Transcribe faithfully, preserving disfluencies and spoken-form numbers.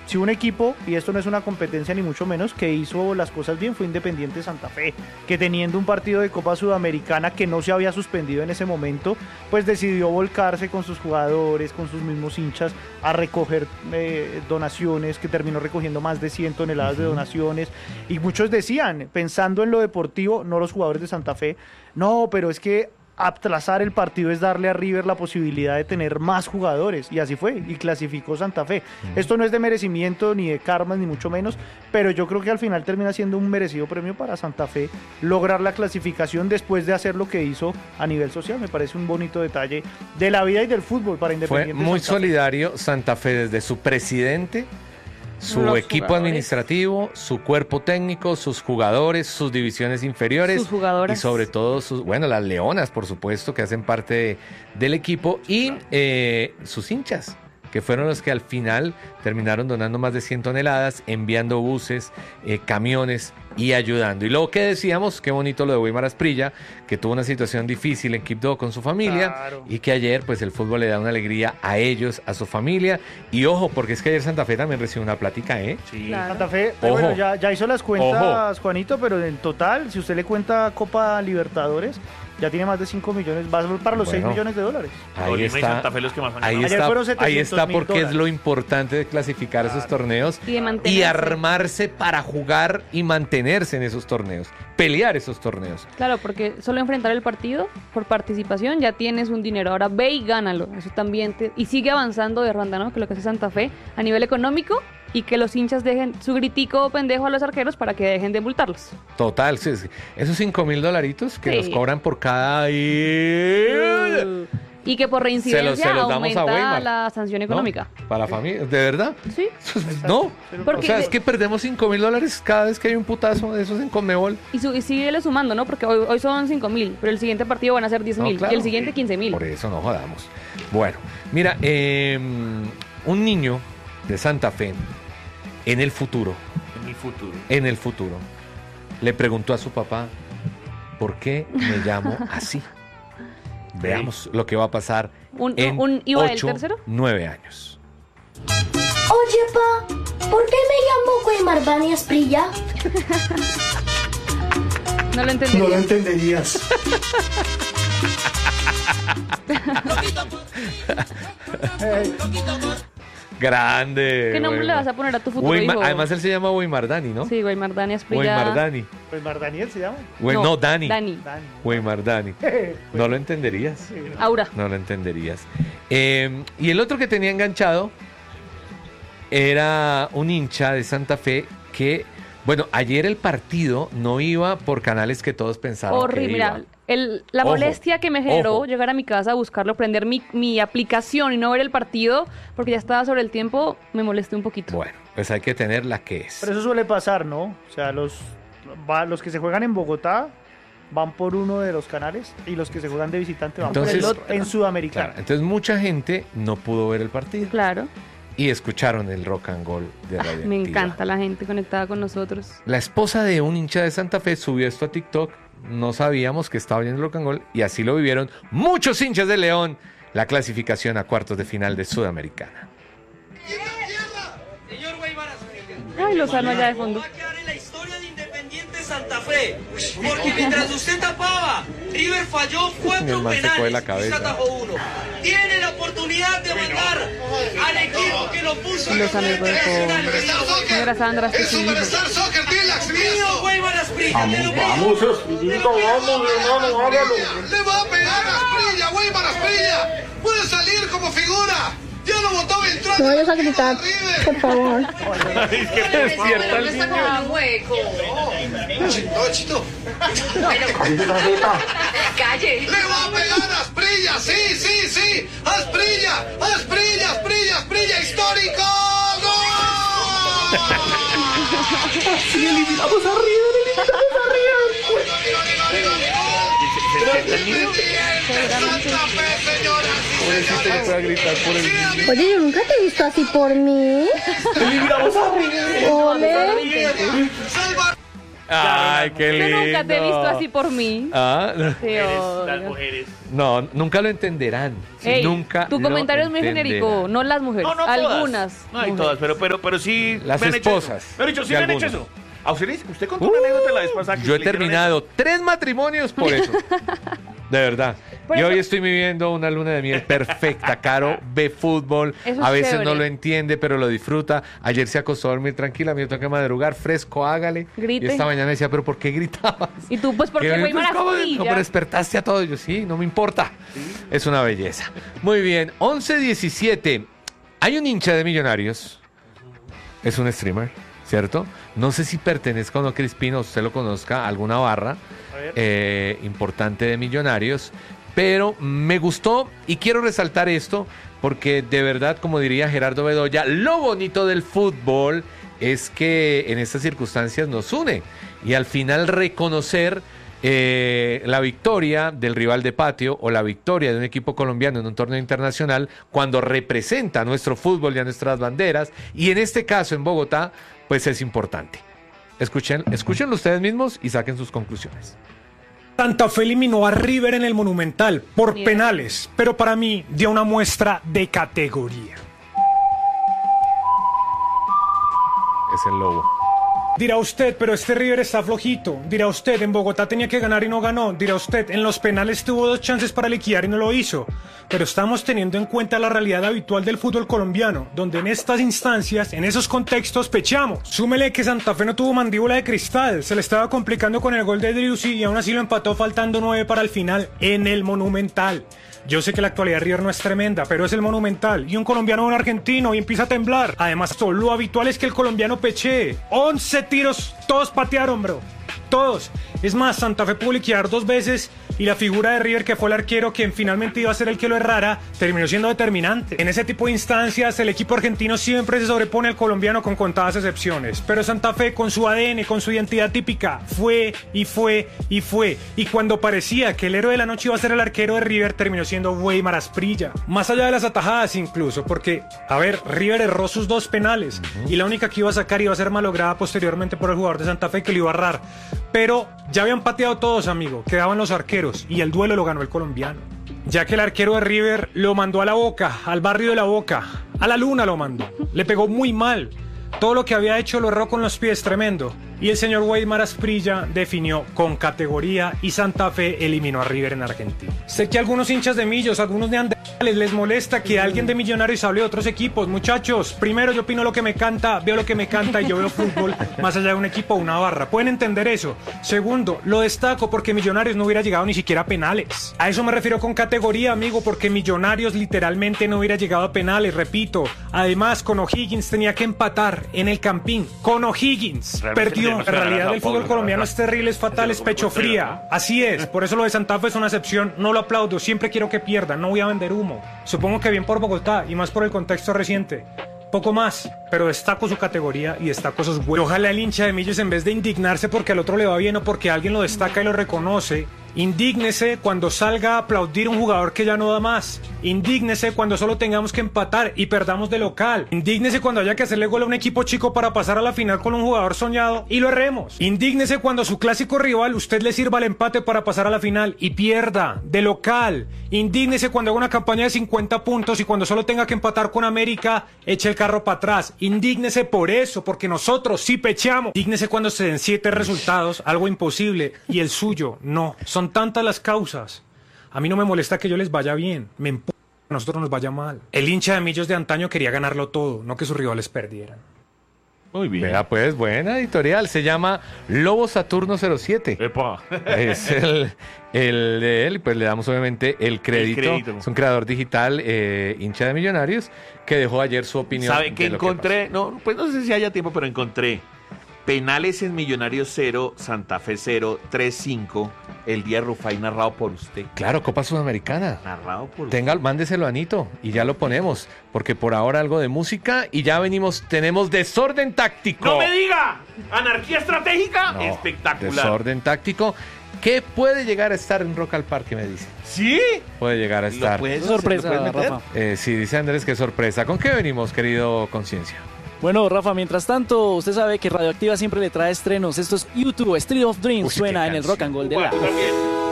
si un equipo, y esto no es una competencia ni mucho menos, que hizo las cosas bien fue Independiente Santa Fe, que teniendo un partido de Copa Sudamericana que no se había suspendido en ese momento, pues decidió volcarse con sus jugadores, con sus mismos hinchas, a recoger eh, donaciones, que terminó recogiendo más de cien toneladas de donaciones, y muchos decían, pensando en lo deportivo, no los jugadores de Santa Fe, no, pero es que aplazar el partido es darle a River la posibilidad de tener más jugadores, y así fue, y clasificó Santa Fe. Uh-huh. Esto no es de merecimiento, ni de karma, ni mucho menos, pero yo creo que al final termina siendo un merecido premio para Santa Fe lograr la clasificación después de hacer lo que hizo a nivel social. Me parece un bonito detalle de la vida y del fútbol para Independiente. Fue muy Santa solidario Fe. Santa Fe, desde su presidente, su Los equipo jugadores. administrativo, su cuerpo técnico, sus jugadores, sus divisiones inferiores, sus jugadoras, y sobre todo sus, bueno, las leonas, por supuesto, que hacen parte de, del equipo, y eh, sus hinchas, que fueron los que al final terminaron donando más de cien toneladas, enviando buses, eh, camiones y ayudando. Y luego que decíamos, qué bonito lo de Weimar Asprilla, que tuvo una situación difícil en Quibdó con su familia, claro, y que ayer pues el fútbol le da una alegría a ellos, a su familia. Y ojo, porque es que ayer Santa Fe también recibió una plática, ¿eh? Sí, claro. Santa Fe, pero bueno, ya, ya hizo las cuentas, ojo, Juanito, pero en total, si usted le cuenta Copa Libertadores, ya tiene más de cinco millones, va para los bueno, seis millones de dólares. Ahí está, Santa Fe los que más han ahí está, ahí está porque dólares. Es lo importante de clasificar claro. esos torneos y, y armarse para jugar y mantenerse en esos torneos, pelear esos torneos. Claro, porque solo enfrentar el partido por participación ya tienes un dinero, ahora ve y gánalo, eso también, te, y sigue avanzando de ronda, ¿no? Que lo que hace Santa Fe a nivel económico, y que los hinchas dejen su gritico pendejo a los arqueros para que dejen de multarlos. Total, sí, sí. Esos cinco mil dolaritos que sí. nos cobran por cada... Uh, y que por reincidencia se los, se los aumenta la sanción económica. ¿No? Para la familia, ¿de verdad? Sí. No, porque, o sea, es que perdemos cinco mil dólares cada vez que hay un putazo de esos en Conmebol. Y, su, y síguele sumando, ¿no? Porque hoy, hoy son cinco mil, pero el siguiente partido van a ser diez mil, no, claro, y el siguiente quince mil. Por eso no jodamos. Bueno, mira, eh, un niño de Santa Fe, en el futuro, en el futuro, en el futuro, le preguntó a su papá, ¿por qué me llamo así? Veamos lo que va a pasar un, en un, ¿iba ocho, el tercero? nueve años. Oye, pa, ¿por qué me llamo Weimar Dani Asprilla? No lo entenderías. No lo entenderías. Grande. ¿Qué nombre Weimar. le vas a poner a tu futuro Weimar, hijo? Además él se llama Weimar Dani, ¿no? Sí, Weimar Dani Asprilla. Weimar Dani. ¿Weimar Daniel se llama? We, no, no, Dani. Dani. Weimar Dani. No lo entenderías. Sí, no. Aura. No lo entenderías. Eh, y el otro que tenía enganchado era un hincha de Santa Fe que, bueno, ayer el partido no iba por canales que todos pensaban Horrible, que iba. mira, el, la Ojo, molestia que me generó ojo. llegar a mi casa, buscarlo, prender mi, mi aplicación y no ver el partido, porque ya estaba sobre el tiempo, me molesté un poquito. Bueno, pues hay que tener la que es. Pero eso suele pasar, ¿no? O sea, los, va, los que se juegan en Bogotá van por uno de los canales y los que se juegan de visitante van entonces, por el otro, en Sudamericana. Claro, entonces mucha gente no pudo ver el partido. Claro. Y escucharon el rock and roll de Radio Ah, me encanta la gente conectada con nosotros. La esposa de un hincha de Santa Fe subió esto a TikTok. No sabíamos que estaba oyendo el rock and roll y así lo vivieron muchos hinchas de León. La clasificación a cuartos de final de Sudamericana. Señor Weimar Asprilla. Ay, Lozano allá de fondo. Va a quedar en la historia de Independiente Santa Fe. Porque mientras usted tapaba, River falló cuatro penales y se atajó uno. Tiene la oportunidad de mandar al equipo que lo puso en Lozano de fondo. Señora Sandra, el Superstar Soccer Deluxe, mío, Weimar Asprilla. Vamos, vamos, Asprillito, vamos, hermano, hágalo. Le va a pegar a Asprilla, Weimar Asprilla. Puede salir como figura. Ya lo botó Beltrán. No vayas a gritar, por favor. Es que te despierta el niño. No, chito, chito. Calle. Le va a pegar a Asprilla, sí, sí, sí. Asprilla, Asprilla, Asprilla, Asprilla, histórico. ¡Gol! Y eliminamos a River, eliminamos a River. Santa Fe, señoras y señores. Oye, yo nunca te he visto así por mí. Eliminamos a River. Ole. Ay, qué lindo. Yo nunca te he visto así por mí. Ah, no. Te odio. Las mujeres. No, nunca lo entenderán. Sí, Ey, nunca tu lo comentario es muy entenderán. genérico, no las mujeres, No, no todas. algunas. No hay mujeres. todas, pero, pero, pero sí. Las me han hecho esposas eso. Me han dicho, sí de me han hecho algunos. eso. ¿A usted, le- usted contó una anécdota la vez pasada que Yo he le hicieron terminado tres matrimonios por eso. De verdad. Por y eso- hoy estoy viviendo una luna de miel perfecta. Caro ve fútbol, Eso a es veces chévere. no lo entiende, pero lo disfruta. Ayer se acostó a dormir tranquila, me tengo que madrugar, fresco, hágale. Grite. Y esta mañana decía, pero ¿por qué gritabas? Y tú, pues porque Que, fue pues, ¿cómo? maravilla. No, pero despertaste a todos. Yo, sí, no me importa. Es una belleza. Muy bien, once diecisiete. Hay un hincha de Millonarios. Es un streamer, ¿cierto? No sé si pertenezca o no Crispino, usted lo conozca, alguna barra eh, importante de Millonarios. Pero me gustó y quiero resaltar esto porque de verdad, como diría Gerardo Bedoya, lo bonito del fútbol es que en estas circunstancias nos une y al final reconocer eh, la victoria del rival de patio o la victoria de un equipo colombiano en un torneo internacional cuando representa a nuestro fútbol y a nuestras banderas y en este caso en Bogotá pues es importante. Escuchen, escúchenlo ustedes mismos y saquen sus conclusiones. Santa Fe eliminó a River en el Monumental por Bien. penales, pero para mí dio una muestra de categoría. Es el lobo. Dirá usted, pero este River está flojito. Dirá usted, en Bogotá tenía que ganar y no ganó. Dirá usted, en los penales tuvo dos chances para liquidar y no lo hizo. Pero estamos teniendo en cuenta la realidad habitual del fútbol colombiano, donde en estas instancias, en esos contextos, pechamos. Súmele que Santa Fe no tuvo mandíbula de cristal, se le estaba complicando con el gol de Driussi y aún así lo empató faltando nueve para el final en el Monumental. Yo sé que la actualidad de River no es tremenda, pero es el Monumental. Y un colombiano o un argentino y empieza a temblar. Además, todo lo habitual es que el colombiano pechee. once tiros, todos patearon, bro. Todos. Es más, Santa Fe pudo liquidar dos veces y la figura de River, que fue el arquero quien finalmente iba a ser el que lo errara, terminó siendo determinante. En ese tipo de instancias, el equipo argentino siempre se sobrepone al colombiano con contadas excepciones. Pero Santa Fe, con su A D N, con su identidad típica, fue y fue y fue. Y cuando parecía que el héroe de la noche iba a ser el arquero de River, terminó siendo Weimar Asprilla. Más allá de las atajadas incluso, porque, a ver, River erró sus dos penales y la única que iba a sacar iba a ser malograda posteriormente por el jugador de Santa Fe que lo iba a errar. Pero ya habían pateado todos, amigo, quedaban los arqueros y el duelo lo ganó el colombiano. Ya que el arquero de River lo mandó a la Boca, al barrio de la Boca, a la luna lo mandó. Le pegó muy mal. Todo lo que había hecho lo erró con los pies, tremendo. Y el señor Weimar Asprilla definió con categoría y Santa Fe eliminó a River en Argentina. Sé que a algunos hinchas de Millos, algunos neandertales les molesta que alguien de Millonarios hable de otros equipos. Muchachos, primero yo opino lo que me canta, veo lo que me canta y yo veo fútbol más allá de un equipo o una barra. ¿Pueden entender eso? Segundo, lo destaco porque Millonarios no hubiera llegado ni siquiera a penales. A eso me refiero con categoría, amigo, porque Millonarios literalmente no hubiera llegado a penales, repito. Además, con O'Higgins tenía que empatar en el Campín. Con O'Higgins. Realmente Perdió. tenemos La que ganar realidad a del Sao fútbol Paulo, colombiano ¿verdad? es terrible, es fatal, es pecho fría. Así es. Por eso lo de Santa Fe es una excepción. No lo aplaudo. Siempre quiero que pierdan. No voy a vender humo. Supongo que bien por Bogotá y más por el contexto reciente. Poco más, pero destaco su categoría y destaco sus huevos. Ojalá el hincha de Millos, en vez de indignarse porque al otro le va bien o porque alguien lo destaca y lo reconoce, indígnese cuando salga a aplaudir un jugador que ya no da más. Indígnese cuando solo tengamos que empatar y perdamos de local. Indígnese cuando haya que hacerle gol a un equipo chico para pasar a la final con un jugador soñado y lo erremos. Indígnese cuando a su clásico rival usted le sirva el empate para pasar a la final y pierda de local. Indígnese cuando haga una campaña de cincuenta puntos y cuando solo tenga que empatar con América, eche el carro para atrás. Indígnese por eso, porque nosotros sí pecheamos. Indígnese cuando se den siete resultados, algo imposible, y el suyo no. Son tantas las causas. A mí no me molesta que yo les vaya bien, me empuja que a nosotros nos vaya mal. El hincha de Millos de antaño quería ganarlo todo, no que sus rivales perdieran. Muy bien. Vea pues, buena editorial. Se llama Lobo Saturno cero siete. Epa. Es el, el de él, pues le damos obviamente el crédito. El crédito. Es un creador digital, eh, hincha de Millonarios, que dejó ayer su opinión. ¿Saben qué de lo que encontré? No, pues no sé si haya tiempo, pero encontré penales en Millonarios cero, Santa Fe cero, tres cinco, el día de Rufai narrado por usted. Claro, Copa Sudamericana. Narrado por Tenga, mándeselo a Anito y ya lo ponemos, porque por ahora algo de música y ya venimos, tenemos desorden táctico. ¡No me diga! ¿Anarquía estratégica? No, Espectacular. Desorden táctico. ¿Qué puede llegar a estar en Rock al Parque, me dice? ¿Sí? Puede llegar a ¿Lo estar. puedes, Sorpresa, lo puedes meter? Rafa. Eh, sí, dice Andrés que sorpresa. ¿Con qué venimos, querido Conciencia? Bueno, Rafa, mientras tanto, usted sabe que Radioactiva siempre le trae estrenos. Esto es YouTube, Street of Dreams, Uy, suena qué en el Rock and Roll de la... Tú también.